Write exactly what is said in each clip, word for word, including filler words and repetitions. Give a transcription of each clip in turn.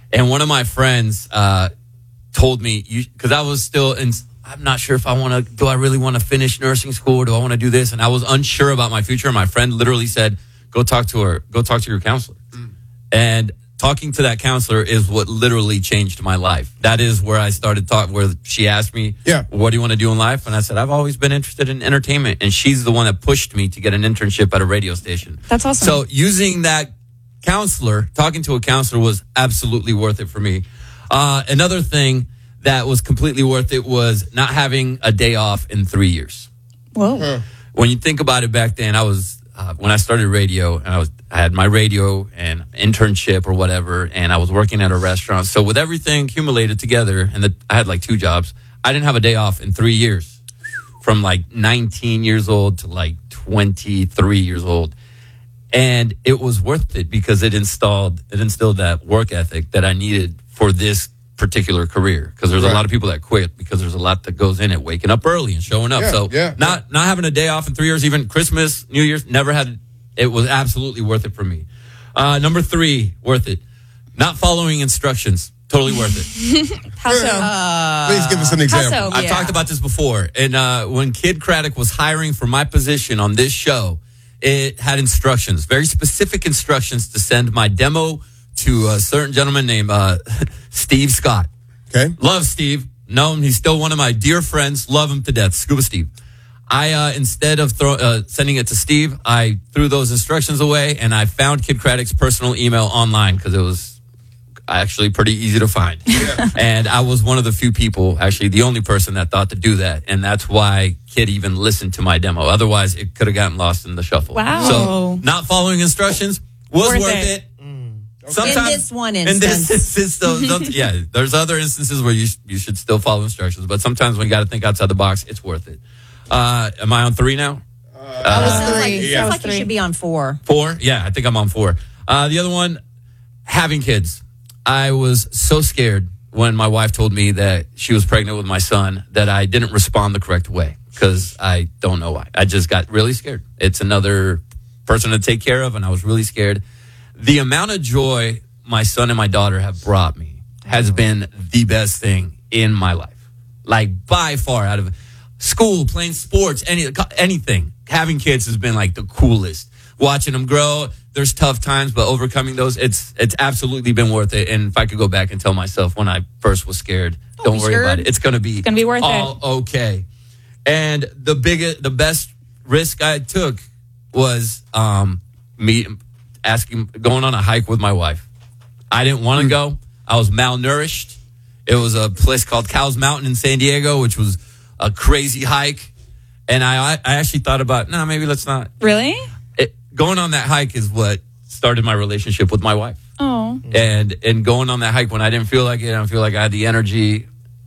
And one of my friends uh, told me, because I was still in, I'm not sure if I want to, do I really want to finish nursing school or do I want to do this? And I was unsure about my future. And my friend literally said, go talk to her, go talk to your counselor. Mm. And talking to that counselor is what literally changed my life. That is where I started talking, where she asked me, yeah. what do you want to do in life? And I said, I've always been interested in entertainment. And she's the one that pushed me to get an internship at a radio station. That's awesome. So using that counselor, talking to a counselor was absolutely worth it for me. Uh, another thing that was completely worth it was not having a day off in three years. Whoa. Huh. When you think about it back then, I was, uh, when I started radio and I was, I had my radio and internship or whatever, and I was working at a restaurant. So with everything accumulated together, and the, I had like two jobs, I didn't have a day off in three years from like nineteen years old to like twenty-three years old. And it was worth it because it installed, it instilled that work ethic that I needed for this particular career. Because there's right. a lot of people that quit because there's a lot that goes in it, waking up early and showing up. Yeah, so yeah, not yeah. not having a day off in three years, even Christmas, New Year's, never had. It was absolutely worth it for me. Uh, number three, worth it. Not following instructions, totally worth it. How so? Uh, Please give us an example. How so? I've Yeah. talked about this before. And uh, when Kid Craddock was hiring for my position on this show, it had instructions, very specific instructions to send my demo to a certain gentleman named uh, Steve Scott. Okay. Love Steve. Know him. He's still one of my dear friends. Love him to death. Scuba Steve. I, uh, instead of throw, uh, sending it to Steve, I threw those instructions away and I found Kid Craddock's personal email online because it was actually pretty easy to find. Yeah. And I was one of the few people, actually the only person that thought to do that. And that's why Kid even listened to my demo. Otherwise, it could have gotten lost in the shuffle. Wow. So not following instructions was worth, Worth it. it. Mm. Okay. Sometimes, in this one instance. In this instance, though, don't- yeah, there's other instances where you sh- you should still follow instructions, but sometimes when you got to think outside the box, it's worth it. Uh, am I on three now? Uh, I was three. Like, Yeah. sounds like you Three. should be on four. Four? Yeah, I think I'm on four. Uh, the other one, having kids. I was so scared when my wife told me that she was pregnant with my son that I didn't respond the correct way because I don't know why. I just got really scared. It's another person to take care of, and I was really scared. The amount of joy my son and my daughter have brought me has been the best thing in my life. Like, by far, out of school, playing sports, any anything. Having kids has been like the coolest. Watching them grow, there's tough times, but overcoming those, it's it's absolutely been worth it. And if I could go back and tell myself when I first was scared, don't, don't worry sure. about it. It's gonna be, gonna be worth all it. okay. And the biggest, the best risk I took was um, me asking, going on a hike with my wife. I didn't want to mm. go. I was malnourished. It was a place called Cows Mountain in San Diego, which was a crazy hike. And I I actually thought about, no, nah, maybe let's not. Really? It, going on that hike is what started my relationship with my wife. Oh. And and going on that hike when I didn't feel like it, I don't feel like I had the energy.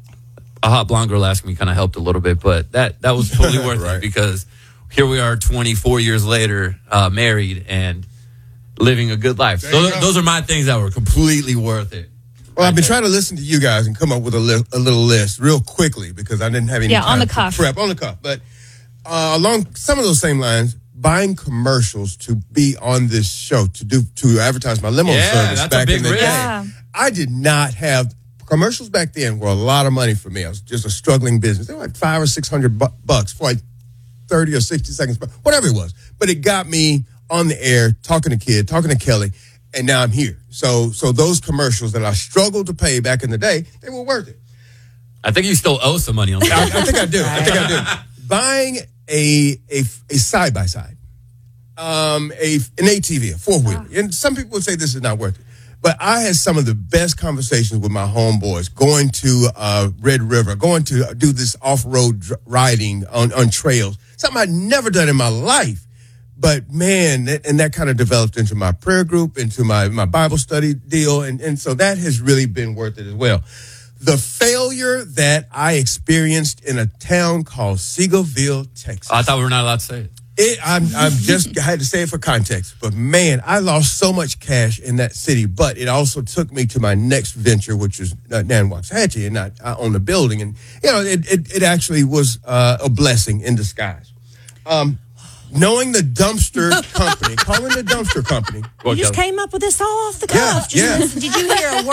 A hot blonde girl asking me kind of helped a little bit, but that, that was totally worth right. it because here we are twenty-four years later, uh, married and living a good life. So th- those are my things that were completely worth it. Well, I've been trying to listen to you guys and come up with a, li- a little list real quickly because I didn't have any yeah, time on the to cuff. prep. On the cuff. But uh, along some of those same lines, buying commercials to be on this show, to do to advertise my limo yeah, service that's back a big in the risk. day. Yeah. I did not have... Commercials back then were a lot of money for me. I was just a struggling business. They were like five or six hundred bu- bucks for like thirty or sixty seconds, whatever it was. But it got me on the air, talking to Kid, talking to Kelly, and now I'm here. So, so those commercials that I struggled to pay back in the day, they were worth it. I think you still owe some money on that. I, I think I do. I think I do. Buying a a a side by side, um, a an A T V, a four wheeler, and some people would say this is not worth it. But I had some of the best conversations with my homeboys going to uh, Red River, going to do this off-road dr- riding on, on trails, something I'd never done in my life. But, man, that, and that kind of developed into my prayer group, into my, my Bible study deal, and, and so that has really been worth it as well. The failure that I experienced in a town called Seagoville, Texas. I thought we were not allowed to say it. It, I'm, I'm just I had to say it for context, but man, I lost so much cash in that city. But it also took me to my next venture, which is uh, Nan-Waxahachie, and I, I own the building, and you know, it it, it actually was uh, a blessing in disguise. Um, knowing the dumpster company, calling the dumpster company. You just came up with this all off the cuff. Yeah, yeah. Did you hear a word?